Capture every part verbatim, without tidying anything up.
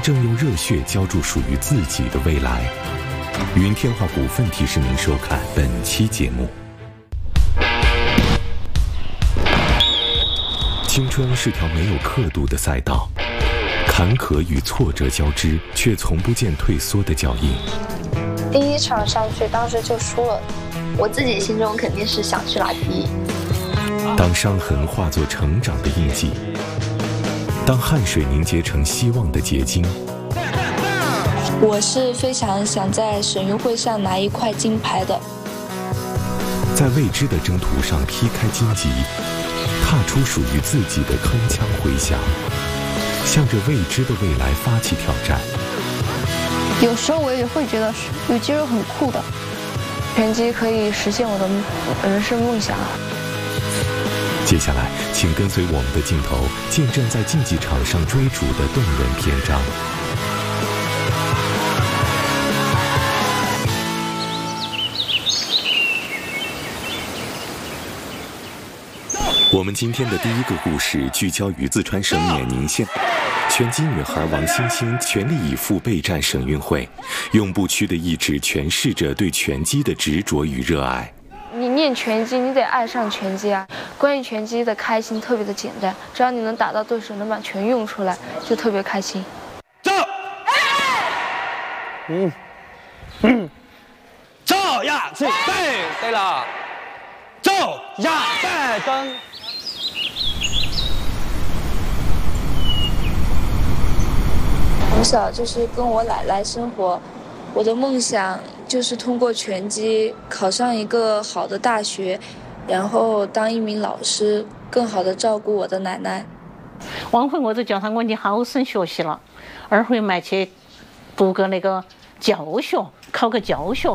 正用热血浇筑属于自己的未来。云天化股份提示您收看本期节目。青春是条没有刻度的赛道，坎坷与挫折交织，却从不见退缩的脚印。 第一场上去，当时就输了，我自己心中肯定是想去拿第一。 当伤痕化作成长的印记，当汗水凝结成希望的结晶。 我是非常想在省运会上拿一块金牌的。 在未知的征途上劈开荆棘，踏出属于自己的铿锵回响，向着未知的未来发起挑战。 有时候我也会觉得有肌肉很酷的，拳击可以实现我的人生梦想。 接下来，请跟随我们的镜头，见证在竞技场上追逐的动人篇章。我们今天的第一个故事聚焦于四川省冕宁县，拳击女孩王欣欣全力以赴备战省运会，用不屈的意志诠释着对拳击的执着与热爱。 你练拳击，你得爱上拳击啊！关于拳击的开心特别的简单，只要你能打到对手，能把拳用出来，就特别开心。 走，嗯，嗯，走呀，对对了，走呀，再蹬。 从小就是跟我奶奶生活，我的梦想就是通过拳击考上一个好的大学，然后当一名老师，更好的照顾我的奶奶。 王回我就叫他我你好生学习了，二回买去读个那个教学，考个教学。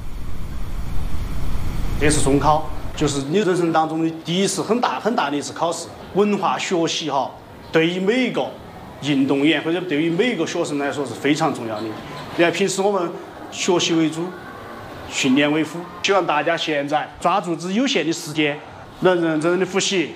这是中考，就是你人生当中的第一次很大很大的一次考试。文化学习哈，对于每一个运动员或者对于每一个学生来说是非常重要的。你看平时我们学习为主，训练为辅，希望大家现在抓住这有限的时间，能认真的复习。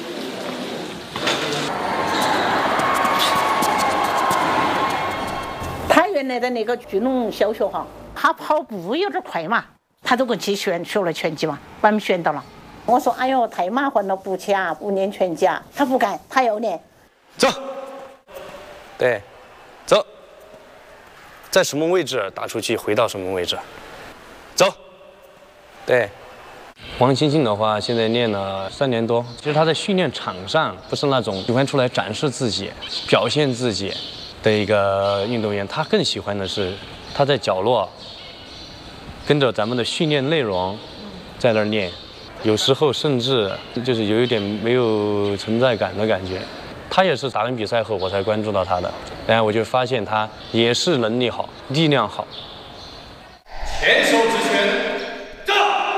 他原来的那个聚龙小学哈，他跑步有点快嘛，他都跟去学学了拳击嘛，把我们选到了。我说哎呦太麻烦了，不去啊，不练拳击啊，他不干，他要练。 走，对，走，在什么位置打出去，回到什么位置，走，对。王欣欣的话，现在练了三年多。其实她在训练场上不是那种喜欢出来展示自己、表现自己的一个运动员，她更喜欢的是她在角落跟着咱们的训练内容在那儿练，有时候甚至就是有一点没有存在感的感觉。他也是打完比赛后我才关注到他的，然后我就发现他也是能力好，力量好。 前手直拳，正，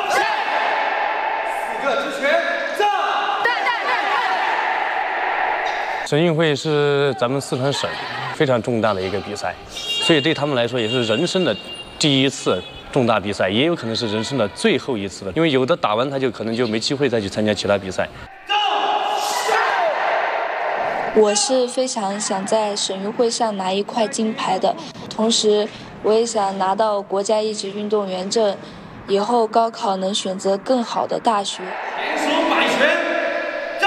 四个直拳，正，对对对对。省运会是咱们四川省非常重大的一个比赛，所以对他们来说也是人生的第一次重大比赛，也有可能是人生的最后一次了，因为有的打完他就可能就没机会再去参加其他比赛。 我是非常想在省运会上拿一块金牌的，同时我也想拿到国家一级运动员证，以后高考能选择更好的大学。 连手摆拳，正。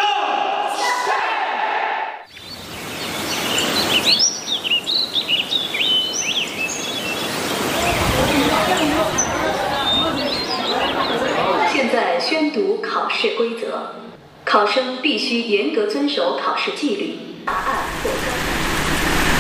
现在宣读考试规则。考生必须严格遵守考试纪律。答案或